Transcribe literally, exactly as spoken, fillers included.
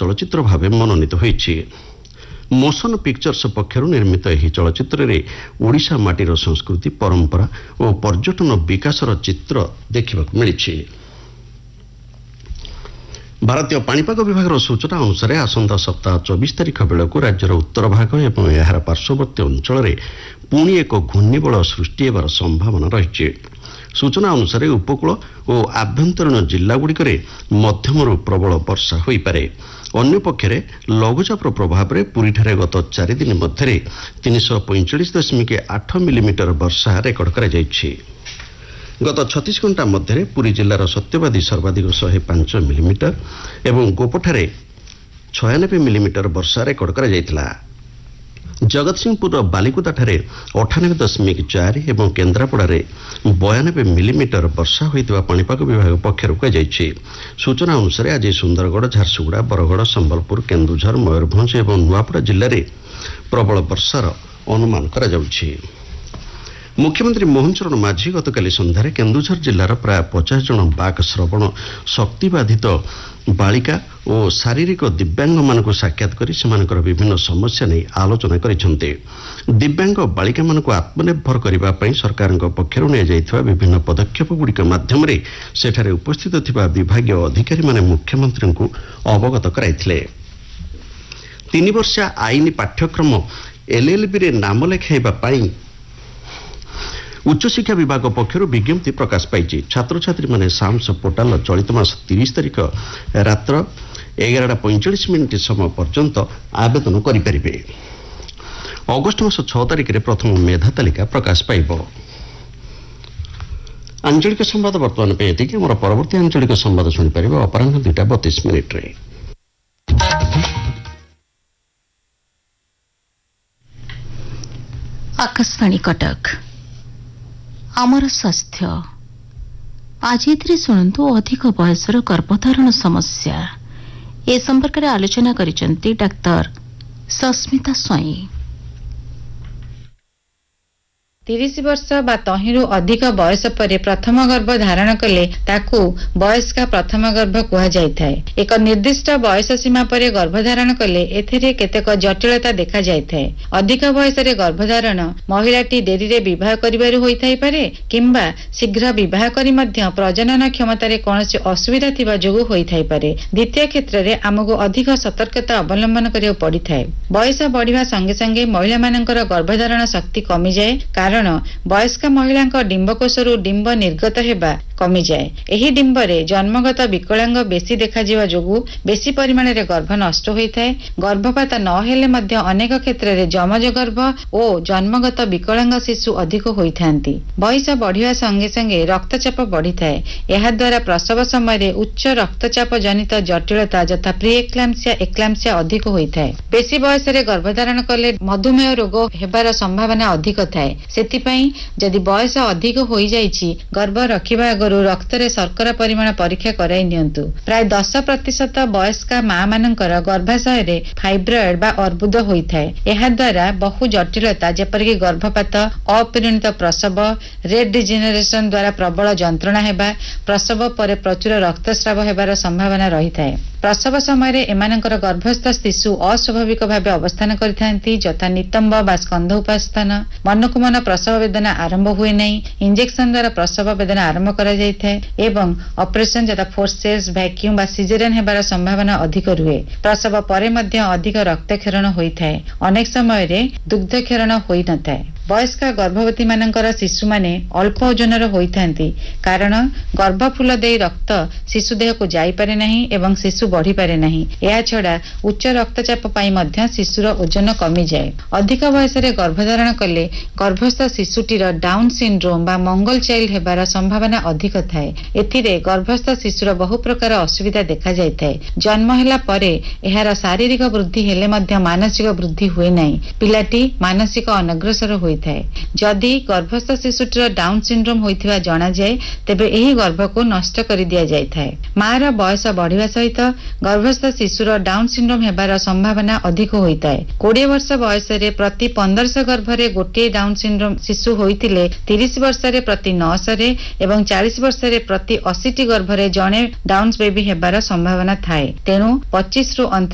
ଚଳଚ୍ଚିତ୍ର ଭାବେ ମନୋନୀତ ହୋଇଛି। ମୋଶନ ପିକ୍ଚର୍ସ ପକ୍ଷରୁ ନିର୍ମିତ ଏହି ଚଳଚ୍ଚିତ୍ରରେ ଓଡ଼ିଶା ମାଟିର ସଂସ୍କୃତି, ପରମ୍ପରା ଓ ପର୍ଯ୍ୟଟନ ବିକାଶର ଚିତ୍ର ଦେଖିବାକୁ ମିଳିଛି। ଭାରତୀୟ ପାଣିପାଗ ବିଭାଗର ସୂଚନା ଅନୁସାରେ ଆସନ୍ତା ସପ୍ତାହ ଚବିଶ ତାରିଖ ବେଳକୁ ରାଜ୍ୟର ଉତ୍ତର ଭାଗ ଏବଂ ଏହାର ପାର୍ଶ୍ୱବର୍ତ୍ତୀ ଅଞ୍ଚଳରେ ପୁଣି ଏକ ଘୂର୍ଣ୍ଣିବଳୟ ସୃଷ୍ଟି ହେବାର ସମ୍ଭାବନା ରହିଛି। ସୂଚନା ଅନୁସାରେ ଉପକୂଳ ଓ ଆଭ୍ୟନ୍ତରୀଣ ଜିଲ୍ଲାଗୁଡ଼ିକରେ ମଧ୍ୟମରୁ ପ୍ରବଳ ବର୍ଷା ହୋଇପାରେ। ଅନ୍ୟପକ୍ଷରେ ଲଘୁଚାପର ପ୍ରଭାବରେ ପୁରୀଠାରେ ଗତ ଚାରିଦିନ ମଧ୍ୟରେ ତିନିଶହ ପଇଁଚାଳିଶ ଦଶମିକ ଆଠ ମିଲିମିଟର ବର୍ଷା ରେକର୍ଡ କରାଯାଇଛି। ଗତ ଛତିଶ ଘଣ୍ଟା ମଧ୍ୟରେ ପୁରୀ ଜିଲ୍ଲାର ସତ୍ୟବାଦୀ ସର୍ବାଧିକ ଶହେ ପାଞ୍ଚ ମିଲିମିଟର ଏବଂ ଗୋପଠାରେ ଛୟାନବେ ମିଲିମିଟର ବର୍ଷା ରେକର୍ଡ କରାଯାଇଥିଲା। ଜଗତସିଂହପୁରର ବାଲିକୁଦାଠାରେ ଅଠାନବେ ଦଶମିକ ଚାରି ଏବଂ କେନ୍ଦ୍ରାପଡ଼ାରେ ବୟାନବେ ମିଲିମିଟର ବର୍ଷା ହୋଇଥିବା ପାଣିପାଗ ବିଭାଗ ପକ୍ଷରୁ କୁହାଯାଇଛି। ସୂଚନା ଅନୁସାରେ ଆଜି ସୁନ୍ଦରଗଡ଼, ଝାରସୁଗୁଡ଼ା, ବରଗଡ଼, ସମ୍ବଲପୁର, କେନ୍ଦୁଝର, ମୟୂରଭଞ୍ଜ ଏବଂ ନୂଆପଡ଼ା ଜିଲ୍ଲାରେ ପ୍ରବଳ ବର୍ଷାର ଅନୁମାନ କରାଯାଉଛି। ମୁଖ୍ୟମନ୍ତ୍ରୀ ମୋହନ ଚରଣ ମାଝୀ ଗତକାଲି ସନ୍ଧ୍ୟାରେ କେନ୍ଦୁଝର ଜିଲ୍ଲାର ପ୍ରାୟ ପଚାଶ ଜଣ ବାକ୍ ଶ୍ରବଣ ଶକ୍ତିବାଧିତ ବାଳିକା ଓ ଶାରୀରିକ ଦିବ୍ୟାଙ୍ଗମାନଙ୍କୁ ସାକ୍ଷାତ କରି ସେମାନଙ୍କର ବିଭିନ୍ନ ସମସ୍ୟା ନେଇ ଆଲୋଚନା କରିଛନ୍ତି। ଦିବ୍ୟାଙ୍ଗ ବାଳିକାମାନଙ୍କୁ ଆତ୍ମନିର୍ଭର କରିବା ପାଇଁ ସରକାରଙ୍କ ପକ୍ଷରୁ ନିଆଯାଇଥିବା ବିଭିନ୍ନ ପଦକ୍ଷେପଗୁଡ଼ିକ ମାଧ୍ୟମରେ ସେଠାରେ ଉପସ୍ଥିତ ଥିବା ବିଭାଗୀୟ ଅଧିକାରୀମାନେ ମୁଖ୍ୟମନ୍ତ୍ରୀଙ୍କୁ ଅବଗତ କରାଇଥିଲେ। ତିନି ବର୍ଷିଆ ଆଇନ ପାଠ୍ୟକ୍ରମ ଏଲ୍ଏଲ୍ବିରେ ନାମ ଲେଖାଇବା ପାଇଁ ଉଚ୍ଚଶିକ୍ଷା ବିଭାଗ ପକ୍ଷରୁ ବିଜ୍ଞପ୍ତି ପ୍ରକାଶ ପାଇଛି। ଛାତ୍ରଛାତ୍ରୀମାନେ ସାମ୍ସ ପୋର୍ଟାଲ ଚଳିତ ମାସ ତିରିଶ ତାରିଖ ରାତ୍ର ଏଗାରଟା ପଇଁଚାଳିଶ ମିନିଟ୍ ସମୟ ପର୍ଯ୍ୟନ୍ତ ଆବେଦନ କରିପାରିବେ। ଅଗଷ୍ଟ ମାସ ଛଅ ତାରିଖରେ ପ୍ରଥମ ମେଧା ତାଲିକା ପ୍ରକାଶ ପାଇବ। ଆଞ୍ଚଳିକ ସମ୍ବାଦ ବର୍ତ୍ତମାନ ପାଇଁ ଏତିକି। ଆମର ପରବର୍ତ୍ତୀ ଆଞ୍ଚଳିକ ସମ୍ବାଦ ଶୁଣିପାରିବେ ଅପରାହ୍ନ ଦୁଇଟା ବତିଶ ମିନିଟ୍ରେ। ଆକାଶବାଣୀ କଟକ ଆମର ସ୍ୱାସ୍ଥ୍ୟ। ଆଜି ଏଥିରେ ଶୁଣନ୍ତୁ ଅଧିକ ବୟସର ଗର୍ଭଧାରଣ ସମସ୍ୟା। ଏ ସମ୍ପର୍କରେ ଆଲୋଚନା କରିଛନ୍ତି ଡାକ୍ତର ସସ୍ମିତା ସ୍ୱାଇଁ। ତିରିଶ ବର୍ଷ ବା ତହିଁରୁ ଅଧିକ ବୟସ ପରେ ପ୍ରଥମ ଗର୍ଭ ଧାରଣ କଲେ ତାକୁ ବୟସ୍କା ପ୍ରଥମ ଗର୍ଭ କୁହାଯାଇଥାଏ। ଏକ ନିର୍ଦ୍ଦିଷ୍ଟ ବୟସ ସୀମା ପରେ ଗର୍ଭଧାରଣ କଲେ ଏଥିରେ କେତେକ ଜଟିଳତା ଦେଖାଯାଇଥାଏ। ଅଧିକ ବୟସରେ ଗର୍ଭଧାରଣ ମହିଳାଟି ଡେରିରେ ବିବାହ କରିବାରୁ ହୋଇଥାଇପାରେ କିମ୍ବା ଶୀଘ୍ର ବିବାହ କରି ମଧ୍ୟ ପ୍ରଜନନ କ୍ଷମତାରେ କୌଣସି ଅସୁବିଧା ଥିବା ଯୋଗୁଁ ହୋଇଥାଇପାରେ। ଦ୍ୱିତୀୟ କ୍ଷେତ୍ରରେ ଆମକୁ ଅଧିକ ସତର୍କତା ଅବଲମ୍ବନ କରିବାକୁ ପଡ଼ିଥାଏ। ବୟସ ବଢ଼ିବା ସଙ୍ଗେ ସଙ୍ଗେ ମହିଳାମାନଙ୍କର ଗର୍ଭଧାରଣ ଶକ୍ତି କମିଯାଏ, କାରଣ ବୟସ୍କ ମହିଳାଙ୍କ ଡିମ୍ବକୋଷରୁ ଡିମ୍ବ ନିର୍ଗତ ହେବା କମିଯାଏ। ଏହି ଡିମ୍ବରେ ଜନ୍ମଗତ ବିକଳାଙ୍ଗ ବେଶୀ ଦେଖାଯିବା ଯୋଗୁଁ ବେଶୀ ପରିମାଣରେ ଗର୍ଭ ନଷ୍ଟ ହୋଇଥାଏ। ଗର୍ଭପାତ ନ ହେଲେ ମଧ୍ୟ ଅନେକ କ୍ଷେତ୍ରରେ ଯମଜ ଗର୍ଭ ଓ ଜନ୍ମଗତ ବିକଳାଙ୍ଗ ଶିଶୁ ଅଧିକ ହୋଇଥାନ୍ତି। ବୟସ ବଢ଼ିବା ସଙ୍ଗେ ସଙ୍ଗେ ରକ୍ତଚାପ ବଢ଼ିଥାଏ। ଏହାଦ୍ୱାରା ପ୍ରସବ ସମୟରେ ଉଚ୍ଚ ରକ୍ତଚାପ ଜନିତ ଜଟିଳତା ଯଥା ପ୍ରିଏକ୍ଲାମ୍ସିଆ, ଏକ୍ଲାମ୍ସିଆ ଅଧିକ ହୋଇଥାଏ। ବେଶୀ ବୟସରେ ଗର୍ଭଧାରଣ କଲେ ମଧୁମେହ ରୋଗ ହେବାର ସମ୍ଭାବନା ଅଧିକ ଥାଏ। ସେଥିପାଇଁ ଯଦି ବୟସ ଅଧିକ ହୋଇଯାଇଛି, ଗର୍ଭ ରଖିବା ଆଗରୁ ରକ୍ତରେ ଶର୍କରା ପରିମାଣ ପରୀକ୍ଷା କରାଇ ନିଅନ୍ତୁ। ପ୍ରାୟ ଦଶ ପ୍ରତିଶତ ବୟସ୍କା ମା ମାନଙ୍କର ଗର୍ଭାଶୟରେ ଫାଇବ୍ରଏଡ୍ ବା ଅର୍ବୁଦ ହୋଇଥାଏ। ଏହାଦ୍ୱାରା ବହୁ ଜଟିଳତା ଯେପରିକି ଗର୍ଭପାତ, ଅପରିଣତ ପ୍ରସବ, ରେଟ୍ ଡିଜେନେରେସନ ଦ୍ୱାରା ପ୍ରବଳ ଯନ୍ତ୍ରଣା ହେବା, ପ୍ରସବ ପରେ ପ୍ରଚୁର ରକ୍ତସ୍ରାବ ହେବାର ସମ୍ଭାବନା ରହିଥାଏ। ପ୍ରସବ ସମୟରେ ଏମାନଙ୍କର ଗର୍ଭସ୍ଥ ଶିଶୁ ଅସ୍ୱାଭାବିକ ଭାବେ ଅବସ୍ଥାନ କରିଥାନ୍ତି, ଯଥା ନିତମ୍ବ ବା ସ୍କନ୍ଧ ଉପାସ୍ଥାନ। ମନକୁ ମନ ପ୍ରସବ ବେଦନା ଆରମ୍ଭ ହୁଏ ନାହିଁ। ଇଞ୍ଜେକ୍ସନ ଦ୍ୱାରା ପ୍ରସବ ବେଦନା ଆରମ୍ଭ କରାଯାଇଥାଏ ଏବଂ ଅପରେସନ ଯଥା ଫୋର୍ସେପ୍ସ, ଭ୍ୟାକ୍ୟୁମ୍ ବା ସିଜେରିଆନ ହେବାର ସମ୍ଭାବନା ଅଧିକ ରୁହେ। ପ୍ରସବ ପରେ ମଧ୍ୟ ଅଧିକ ରକ୍ତକ୍ଷରଣ ହୋଇଥାଏ। ଅନେକ ସମୟରେ ଦୁଗ୍ଧକ୍ଷରଣ ହୋଇନଥାଏ। ବୟସ୍କ ଗର୍ଭବତୀ ମାନଙ୍କର ଶିଶୁମାନେ ଅଳ୍ପ ଓଜନର ହୋଇଥାନ୍ତି, କାରଣ ଗର୍ଭଫୁଲ ଦେଇ ରକ୍ତ ଶିଶୁ ଦେହକୁ ଯାଇପାରେ ନାହିଁ ଏବଂ ଶିଶୁ ବଢ଼ିପାରେ ନାହିଁ। ଏହାଛଡ଼ା ଉଚ୍ଚ ରକ୍ତଚାପ ପାଇଁ ମଧ୍ୟ ଶିଶୁର ଓଜନ କମିଯାଏ। ଅଧିକ ବୟସରେ ଗର୍ଭଧାରଣ କଲେ ଗର୍ଭସ୍ଥ ଶିଶୁଟିର ଡାଉନ୍ ସିଣ୍ଡ୍ରୋମ ବା ମଙ୍ଗଲ ଚାଇଲ୍ଡ ହେବାର ସମ୍ଭାବନା ଅଧିକ ଥାଏ। ଏଥିରେ ଗର୍ଭସ୍ଥ ଶିଶୁର ବହୁ ପ୍ରକାର ଅସୁବିଧା ଦେଖାଯାଇଥାଏ। ଜନ୍ମ ହେଲା ପରେ ଏହାର ଶାରୀରିକ ବୃଦ୍ଧି ହେଲେ ମଧ୍ୟ ମାନସିକ ବୃଦ୍ଧି ହୁଏ ନାହିଁ। ପିଲାଟି ମାନସିକ ଅନଗ୍ରସର ହୋଇଥାଏ। ଯଦି ଗର୍ଭସ୍ଥ ଶିଶୁଟିର ଡାଉନ୍ ସିଣ୍ଡ୍ରୋମ ହୋଇଥିବା ଜଣାଯାଏ, ତେବେ ଏହି ଗର୍ଭକୁ ନଷ୍ଟ କରି ଦିଆଯାଇଥାଏ। ମାର ବୟସ ବଢ଼ିବା ସହିତ ଗର୍ଭସ୍ଥ ଶିଶୁର ଡାଉନ୍ ସିଣ୍ଡ୍ରୋମ ହେବାର ସମ୍ଭାବନା ଅଧିକ ହୋଇଥାଏ। କୋଡ଼ିଏ ବର୍ଷ ବୟସରେ ପ୍ରତି ପନ୍ଦରଶହ ଗର୍ଭରେ ଗୋଟିଏ ଡାଉନ୍ ସିଣ୍ଡ୍ରୋମ ଶିଶୁ ହୋଇଥିଲେ ତିରିଶ ବର୍ଷରେ ପ୍ରତି ନଅଶହରେ ଏବଂ ଚାଳିଶ ବର୍ଷରେ ପ୍ରତି ଅଶୀଟି ଗର୍ଭରେ ଜଣେ ଡାଉନ୍ସ ବେବି ହେବାର ସମ୍ଭାବନା ଥାଏ। ତେଣୁ ପଚିଶ ରୁ